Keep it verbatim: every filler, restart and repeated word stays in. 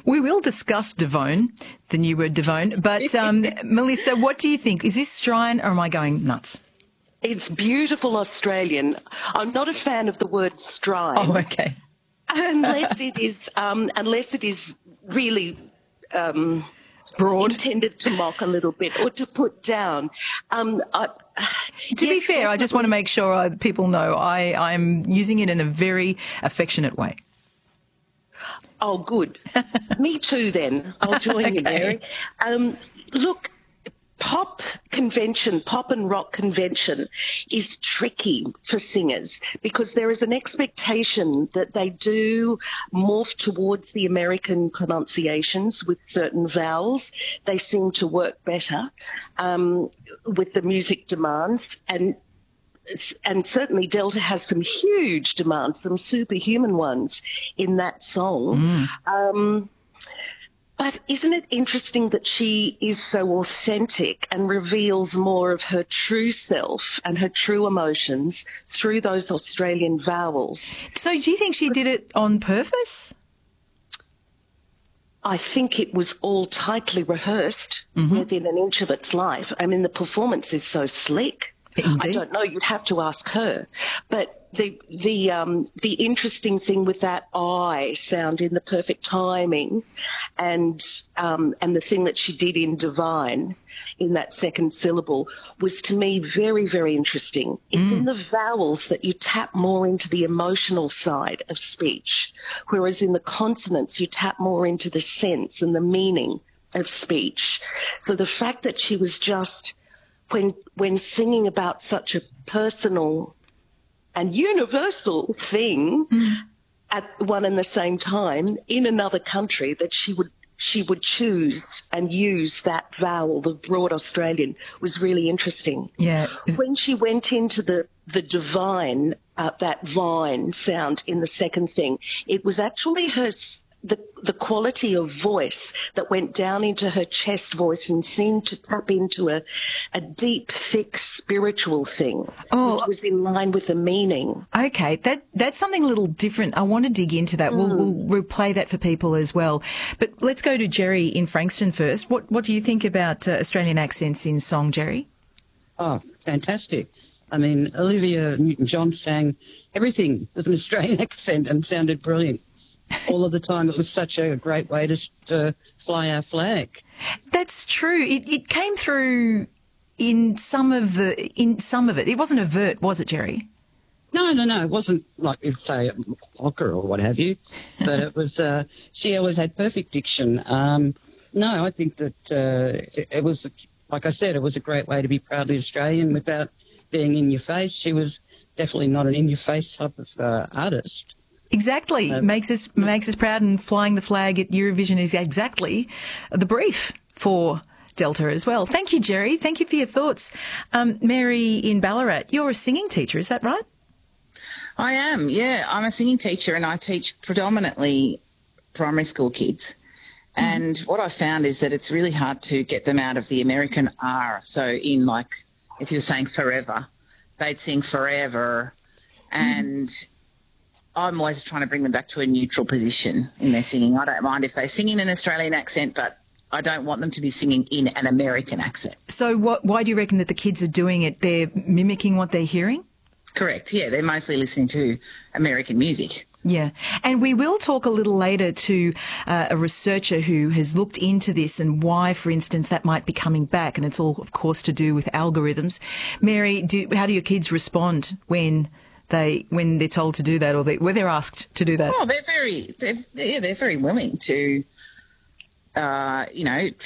We will discuss Devone, the new word Devone. But, um, Melissa, what do you think? Is this Strine or am I going nuts? It's beautiful Australian. I'm not a fan of the word strine. Oh, okay. unless it is, um, unless it is really um, broad, intended to mock a little bit or to put down. Um, I, to yes, be fair, I just want to make sure people know I, I'm using it in a very affectionate way. Oh, good. Me too, then. I'll join okay. you, Mary. Um, look, pop convention, pop and rock convention is tricky for singers because there is an expectation that they do morph towards the American pronunciations with certain vowels. They seem to work better um, with the music demands, and and certainly Delta has some huge demands, some superhuman ones in that song. Mm. Um, But isn't it interesting that she is so authentic and reveals more of her true self and her true emotions through those Australian vowels? So do you think she did it on purpose? I think it was all tightly rehearsed mm-hmm. within an inch of its life. I mean, the performance is so slick. Indeed. I don't know. You'd have to ask her. But the the um, the interesting thing with that I sound in the perfect timing, and um, and the thing that she did in Divine, in that second syllable, was to me very very interesting. It's mm. in the vowels that you tap more into the emotional side of speech, whereas in the consonants you tap more into the sense and the meaning of speech. So the fact that she was just When when singing about such a personal and universal thing mm. at one and the same time in another country, that she would she would choose and use that vowel, the broad Australian, was really interesting. Yeah. When she went into the the divine, uh, that vine sound in the second thing, it was actually her. The, the quality of voice that went down into her chest voice and seemed to tap into a, a deep, thick spiritual thing, oh, which was in line with the meaning. Okay, that that's something a little different. I want to dig into that. Mm. We'll, we'll replay that for people as well. But let's go to Jerry in Frankston first. What what do you think about uh, Australian accents in song, Jerry? Oh, fantastic. I mean, Olivia Newton-John sang everything with an Australian accent and sounded brilliant. All of the time. It was such a great way to, to fly our flag. That's true. It, it came through in some of the in some of it. It wasn't overt, was it, Jerry? No, no, no. It wasn't like you'd say opera or what have you. But it was. Uh, she always had perfect diction. Um, no, I think that uh, it, it was, like I said, it was a great way to be proudly Australian without being in your face. She was definitely not an in your face type of uh, artist. Exactly. Um, makes us makes us proud, and flying the flag at Eurovision is exactly the brief for Delta as well. Thank you, Jerry. Thank you for your thoughts. Um, Mary in Ballarat, you're a singing teacher, is that right? I am, yeah. I'm a singing teacher and I teach predominantly primary school kids. Mm. And what I found is that it's really hard to get them out of the American R. So in, like, if you're saying forever, they'd sing forever, and mm. I'm always trying to bring them back to a neutral position in their singing. I don't mind if they sing in an Australian accent, but I don't want them to be singing in an American accent. So what, why do you reckon that the kids are doing it? They're mimicking what they're hearing? Correct, yeah. They're mostly listening to American music. Yeah. And we will talk a little later to uh, a researcher who has looked into this and why, for instance, that might be coming back. And it's all, of course, to do with algorithms. Mary, do, how do your kids respond when they when they're told to do that, or they, when they're asked to do that? Oh, they're very, they're, yeah, they're very willing to, uh, you know,